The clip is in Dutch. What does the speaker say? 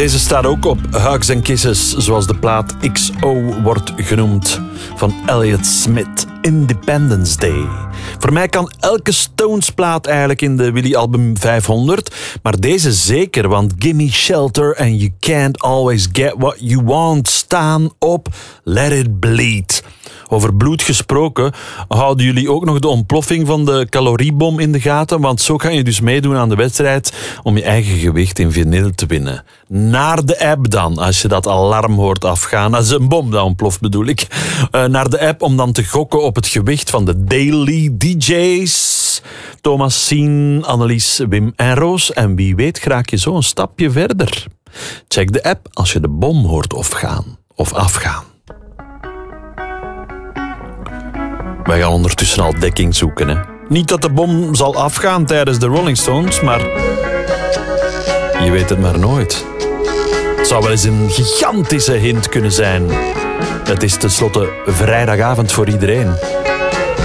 Deze staat ook op Hugs and Kisses, zoals de plaat XO wordt genoemd, van Elliott Smith, Independence Day. Voor mij kan elke Stones-plaat eigenlijk in de Willy-album 500, maar deze zeker, want Gimme Shelter en You Can't Always Get What You Want staan op Let It Bleed. Over bloed gesproken, houden jullie ook nog de ontploffing van de caloriebom in de gaten? Want zo ga je dus meedoen aan de wedstrijd om je eigen gewicht in vinyl te winnen. Naar de app dan, als je dat alarm hoort afgaan. Als een bom dat ontploft bedoel ik. Naar de app om dan te gokken op het gewicht van de Daily DJ's. Thomas, Sien, Annelies, Wim en Roos. En wie weet raak je zo een stapje verder. Check de app als je de bom hoort afgaan. Wij gaan ondertussen al dekking zoeken. Hè. Niet dat de bom zal afgaan tijdens de Rolling Stones, maar je weet het maar nooit. Het zou wel eens een gigantische hint kunnen zijn. Het is tenslotte vrijdagavond voor iedereen.